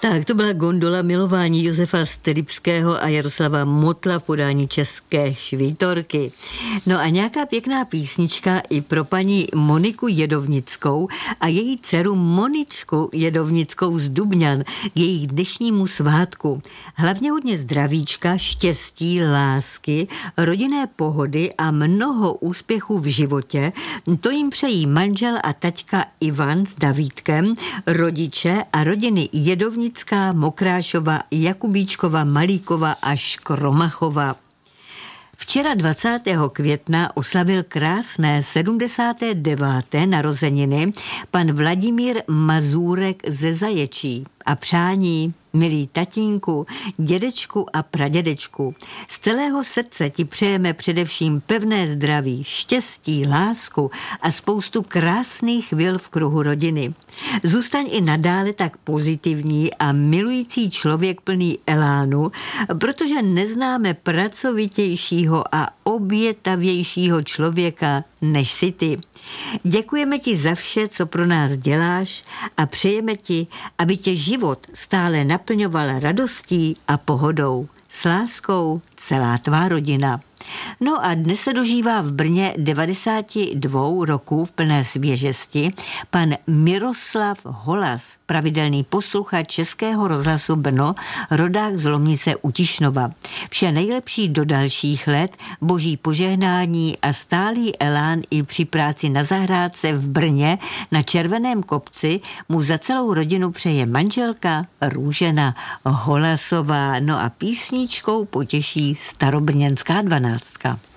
Tak, to byla Gondola milování Josefa Strypského a Jaroslava Motla v podání České švýtorky. No a nějaká pěkná písnička i pro paní Moniku Jedovnickou a její dceru Moničku Jedovnickou z Dubňan k jejich dnešnímu svátku. Hlavně hodně zdravíčka, štěstí, lásky, rodinné pohody a mnoho úspěchů v životě. To jim přejí manžel a taťka Ivan s Davídkem, rodiče a rodiny Jedovnická, Mokrášova, Jakubíčkova, Malíkova a Škromachova. Včera 20. května oslavil krásné 79. narozeniny pan Vladimír Mazurek ze Zaječí a přání: milý tatínku, dědečku a pradědečku, z celého srdce ti přejeme především pevné zdraví, štěstí, lásku a spoustu krásných chvil v kruhu rodiny. Zůstaň i nadále tak pozitivní a milující člověk plný elánu, protože neznáme pracovitějšího a obětavějšího člověka než jsi ty. Děkujeme ti za vše, co pro nás děláš a přejeme ti, aby tě život stále naplňoval radostí a pohodou. S láskou celá tvá rodina. No a dnes se dožívá v Brně 92 roků v plné svěžesti pan Miroslav Holas, pravidelný posluchač Českého rozhlasu Brno, rodák z Lomnice u Tišnova. Vše nejlepší do dalších let, boží požehnání a stálý elán i při práci na zahrádce v Brně na Červeném kopci mu za celou rodinu přeje manželka Růžena Holasová. No a písničkou potěší Starobrněnská 12.